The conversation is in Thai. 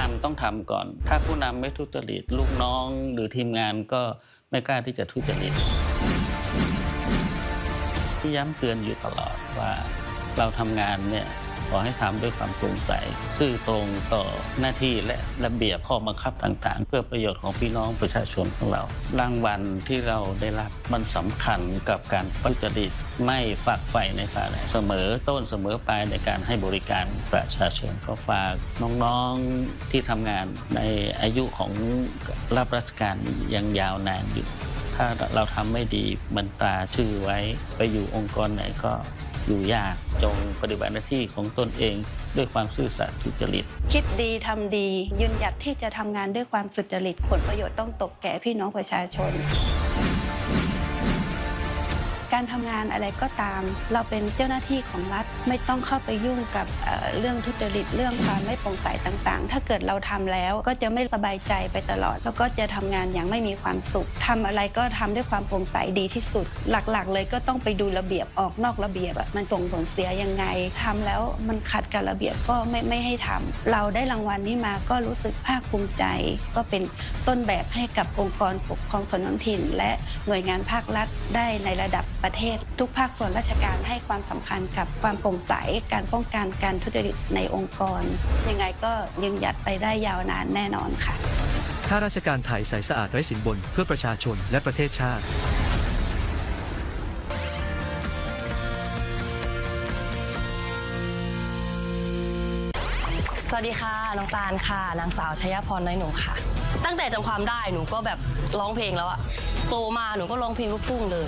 ำต้องทำก่อนถ้าผู้นำไม่ทุจริตลูกน้องหรือทีมงานก็ไม่กล้าที่จะทุจริตที่ย้ำเตือนอยู่ตลอดว่าเราทำงานเนี่ยขอให้ทำด้วยความโปร่งใสซื่อตรงต่อหน้าที่และระเบียบข้อบังคับต่างๆเพื่อประโยชน์ของพี่น้องประชาชนของเรารางวัลที่เราได้รับมันสำคัญกับการทุจริตไม่ฝักใฝ่ในฝ่ายใดเสมอต้นเสมอปลายในการให้บริการประชาชนก็ฝากน้องๆที่ทำงานในอายุของรับราชการยังยาวนานอยู่ถ้าเราทำไม่ดีมันตราชื่อไว้ไปอยู่องค์กรไหนก็อยู่ยากจงปฏิบัติหน้าที่ของตนเองด้วยความซื่อสัตย์สุจริตคิดดีทำดียืนหยัดที่จะทำงานด้วยความสุจริตผลประโยชน์ต้องตกแก่พี่น้องประชาชนการทำงานอะไรก็ตามเราเป็นเจ้าหน้าที่ของรัฐไม่ต้องเข้าไปยุ่งกับเรื่องทุจริตเรื่องความไม่โปร่งใสต่างๆถ้าเกิดเราทำแล้วก็จะไม่สบายใจไปตลอดแล้วก็จะทำงานอย่างไม่มีความสุขทำอะไรก็ทำด้วยความโปร่งใสดีที่สุดหลักๆเลยก็ต้องไปดูระเบียบออกนอกระเบียบมันส่งผลเสียยังไงทำแล้วมันขัดกับระเบียบก็ไม่ให้ทำเราได้รางวัลนี้มาก็รู้สึกภาคภูมิใจก็เป็นต้นแบบให้กับองค์กรปกครองส่วนท้องถิ่นและหน่วยงานภาครัฐได้ในระดับประเทศทุกภาคส่วนราชการให้ความสำคัญกับความโปร่งใสการป้องกันการทุจริตในองค์กรยังไงก็ยืนหยัดไปได้ยาวนานแน่นอนค่ะข้าราชการไทยใสสะอาดไร้สินบนเพื่อประชาชนและประเทศชาติสวัสดีค่ะน้องตาลค่ะนางสาวชยพรน้อยหนูค่ะตั้งแต่จำความได้หนูก็แบบร้องเพลงแล้วอะโตมาหนูก็ร้องเพลงลูกทุ่งเลย